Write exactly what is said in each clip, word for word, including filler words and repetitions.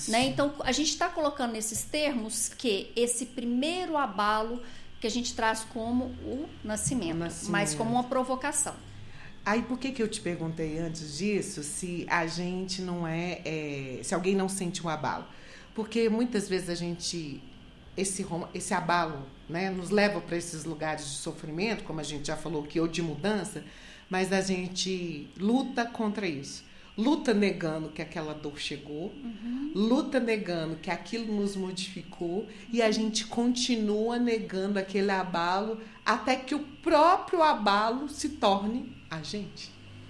Né? Então, a gente está colocando nesses termos que esse primeiro abalo que a gente traz como o nascimento, o nascimento. Mas como uma provocação. Aí, por que que eu te perguntei antes disso se a gente não é, é se alguém não sente um abalo? Porque muitas vezes a gente, esse, esse abalo, né, nos leva para esses lugares de sofrimento, como a gente já falou aqui, ou de mudança, mas a gente luta contra isso. Luta negando que aquela dor chegou, uhum. luta negando que aquilo nos modificou e a gente continua negando aquele abalo até que o próprio abalo se torne a gente.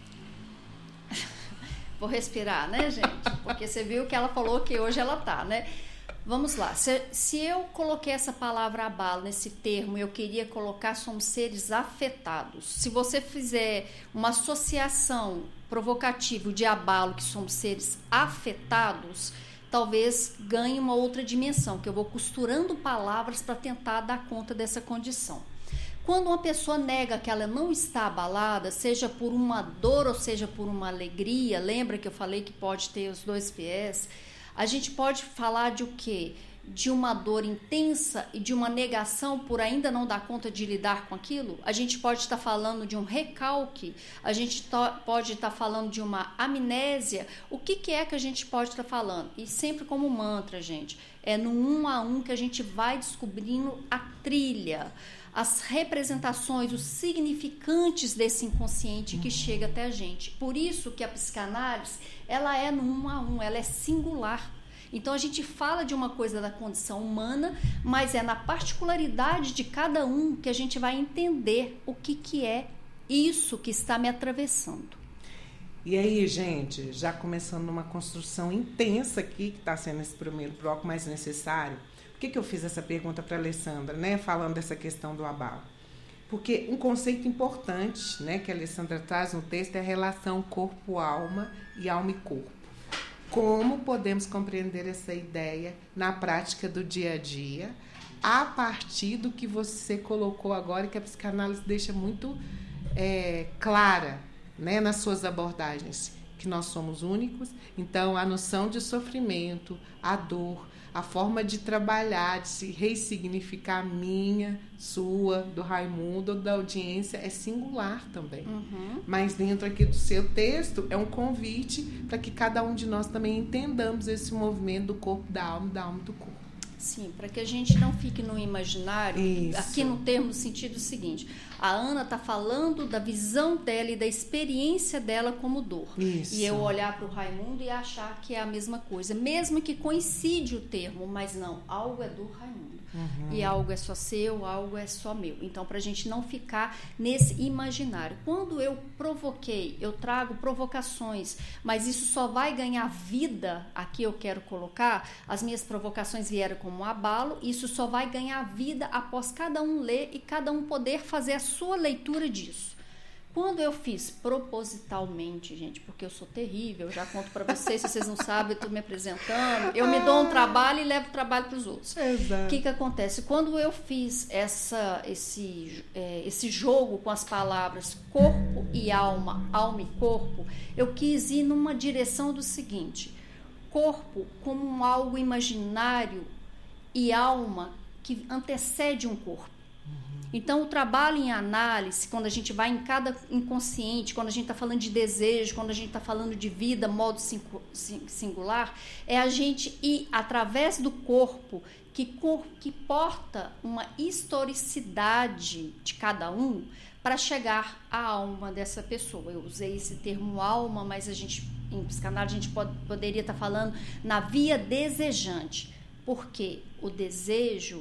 Vou respirar, né, gente? Porque você viu que ela falou que hoje ela tá, né? Vamos lá. Se, se eu coloquei essa palavra abalo nesse termo, eu queria colocar somos seres afetados. Se você fizer uma associação provocativa de abalo, que somos seres afetados, talvez ganhe uma outra dimensão, que eu vou costurando palavras para tentar dar conta dessa condição. Quando uma pessoa nega que ela não está abalada, seja por uma dor ou seja por uma alegria, lembra que eu falei que pode ter os dois viés, a gente pode falar de o quê? De uma dor intensa e de uma negação por ainda não dar conta de lidar com aquilo. A gente pode estar falando de um recalque, a gente pode estar falando de uma amnésia. O que, que é que a gente pode estar falando? E sempre como mantra, gente, é no um a um que a gente vai descobrindo a trilha, as representações, os significantes desse inconsciente que chega até a gente. Por isso que a psicanálise, ela é no um a um, ela é singular. Então, a gente fala de uma coisa da condição humana, mas é na particularidade de cada um que a gente vai entender o que, que é isso que está me atravessando. E aí, gente, já começando numa construção intensa aqui, que está sendo esse primeiro bloco mais necessário. Por que, que eu fiz essa pergunta para a Alessandra, né, falando dessa questão do abalo? Porque um conceito importante, né, que a Alessandra traz no texto é a relação corpo-alma e alma e corpo. Como podemos compreender essa ideia na prática do dia a dia, a partir do que você colocou agora e que a psicanálise deixa muito é, clara, né, nas suas abordagens, que nós somos únicos. Então, a noção de sofrimento, a dor, a forma de trabalhar, de se ressignificar minha, sua, do Raimundo ou da audiência é singular também. Uhum. Mas dentro aqui do seu texto é um convite para que cada um de nós também entendamos esse movimento do corpo, da alma, da alma e do corpo. Sim, para que a gente não fique no imaginário. Isso. Aqui no termo, no sentido seguinte, a Ana está falando da visão dela e da experiência dela como dor. Isso. E eu olhar para o Raimundo e achar que é a mesma coisa, mesmo que coincide o termo, mas não, algo é do Raimundo. Uhum. E algo é só seu, algo é só meu. Então, para a gente não ficar nesse imaginário. Quando eu provoquei, eu trago provocações, mas isso só vai ganhar vida, aqui eu quero colocar, as minhas provocações vieram como um abalo, isso só vai ganhar vida após cada um ler e cada um poder fazer a sua leitura disso. Quando eu fiz propositalmente, gente, porque eu sou terrível, já conto para vocês, se vocês não sabem, eu estou me apresentando, eu me dou um trabalho e levo o trabalho para os outros. O que que acontece? Quando eu fiz essa, esse, é, esse jogo com as palavras corpo e alma, alma e corpo, eu quis ir numa direção do seguinte: corpo como um algo imaginário e alma que antecede um corpo. Então, o trabalho em análise, quando a gente vai em cada inconsciente, quando a gente está falando de desejo, quando a gente está falando de vida, modo singular, é a gente ir através do corpo, que, que porta uma historicidade de cada um, para chegar à alma dessa pessoa. Eu usei esse termo alma, mas a gente, em psicanálise, a gente pode, poderia estar falando na via desejante, porque o desejo...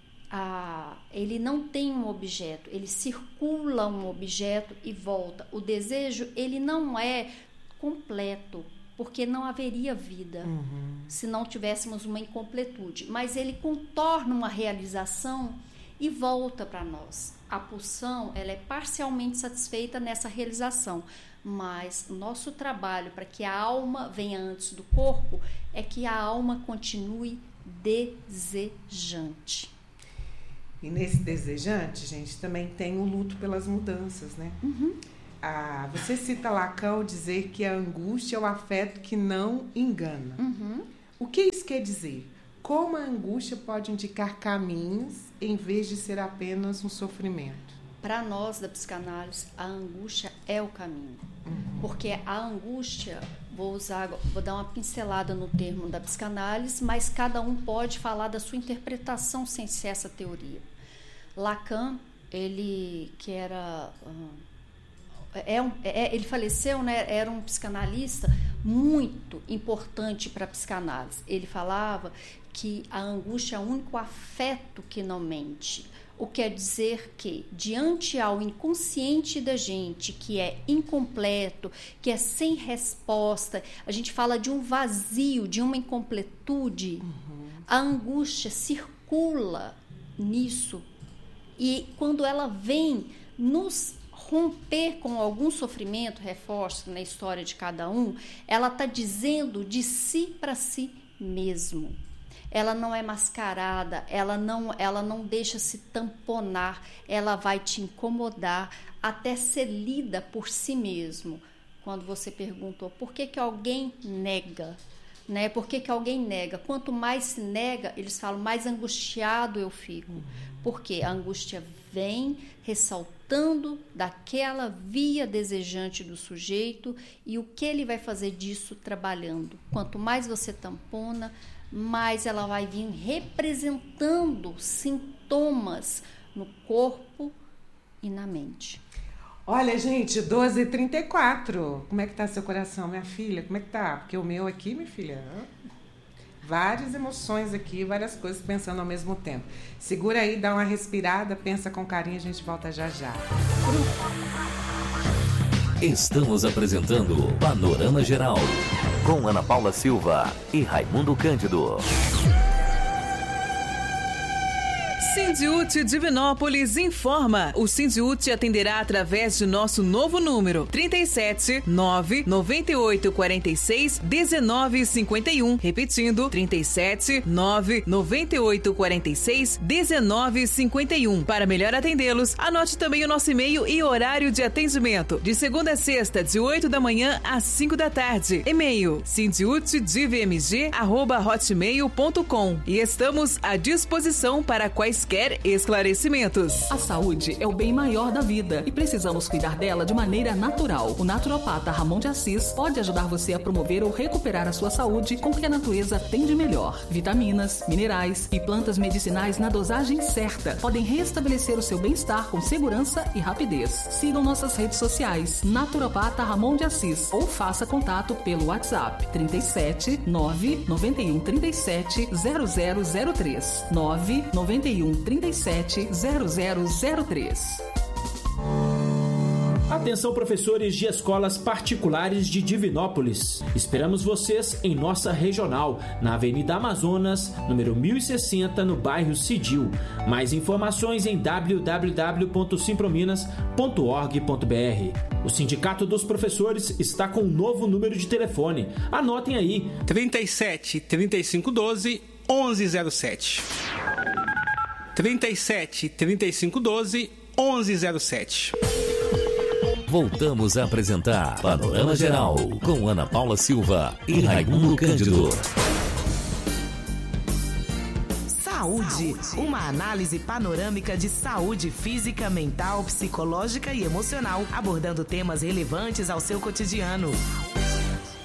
Ah, ele não tem um objeto, ele circula um objeto e volta. O desejo, ele não é completo, porque não haveria vida uhum. se não tivéssemos uma incompletude. Mas ele contorna uma realização e volta para nós. A pulsão, ela é parcialmente satisfeita nessa realização, mas o nosso trabalho para que a alma venha antes do corpo é que a alma continue desejante. E nesse desejante, gente, também tem o luto pelas mudanças, né? Uhum. Ah, você cita Lacan ao dizer que a angústia é o afeto que não engana. Uhum. O que isso quer dizer? Como a angústia pode indicar caminhos em vez de ser apenas um sofrimento? Para nós da psicanálise, a angústia é o caminho. Uhum. Porque a angústia, vou usar, vou dar uma pincelada no termo da psicanálise, mas cada um pode falar da sua interpretação sem ser essa teoria. Lacan, ele que era... É um, é, ele faleceu, né? Era um psicanalista muito importante para a psicanálise. Ele falava que a angústia é o único afeto que não mente. O que quer dizer que, diante ao inconsciente da gente, que é incompleto, que é sem resposta, a gente fala de um vazio, de uma incompletude, uhum. a angústia circula nisso. E quando ela vem nos romper com algum sofrimento, reforço na história de cada um, ela está dizendo de si para si mesmo. Ela não é mascarada, ela não, ela não deixa se tamponar, ela vai te incomodar até ser lida por si mesmo. Quando você perguntou por que que alguém nega, né? Por que que alguém nega? Quanto mais se nega, eles falam, mais angustiado eu fico. Porque a angústia vem ressaltando daquela via desejante do sujeito e o que ele vai fazer disso trabalhando. Quanto mais você tampona, mais ela vai vir representando sintomas no corpo e na mente. Olha, gente, doze e trinta e quatro. Como é que tá seu coração, minha filha? Como é que tá? Porque o meu aqui, minha filha, várias emoções aqui, várias coisas pensando ao mesmo tempo. Segura aí, dá uma respirada, pensa com carinho, a gente volta já já. Estamos apresentando Panorama Geral, com Ana Paula Silva e Raimundo Cândido. Sindiúti Divinópolis informa. O Sindiúti atenderá através de nosso novo número trinta e sete, nove, noventa e oito, quarenta e seis, dezenove, cinquenta e um. Repetindo, trinta e sete, nove, noventa e oito, quarenta e seis, dezenove, cinquenta e um. Para melhor atendê-los, anote também o nosso e-mail e horário de atendimento. De segunda a sexta, de oito da manhã às cinco da tarde. E-mail sindiútidivmg arroba hotmail ponto com. E estamos à disposição para quaisquer esclarecimentos. A saúde é o bem maior da vida e precisamos cuidar dela de maneira natural. O naturopata Ramon de Assis pode ajudar você a promover ou recuperar a sua saúde com o que a natureza tem de melhor. Vitaminas, minerais e plantas medicinais na dosagem certa podem restabelecer o seu bem-estar com segurança e rapidez. Sigam nossas redes sociais, Naturopata Ramon de Assis, ou faça contato pelo WhatsApp trinta e sete, nove, noventa e um, trinta e sete, zero zero zero três, nove, noventa e um, trinta e sete, zero zero zero três. Atenção, professores de escolas particulares de Divinópolis. Esperamos vocês em nossa regional, na Avenida Amazonas, número mil e sessenta, no bairro Cidil. Mais informações em w w w ponto simprominas ponto org ponto b r. O Sindicato dos Professores está com um novo número de telefone. Anotem aí: trinta e sete, trinta e cinco, doze, onze zero sete. trinta e sete, trinta e cinco, doze, onze zero sete. Voltamos a apresentar Panorama Geral com Ana Paula Silva e Raimundo Cândido. Saúde, uma análise panorâmica de saúde física, mental, psicológica e emocional, abordando temas relevantes ao seu cotidiano.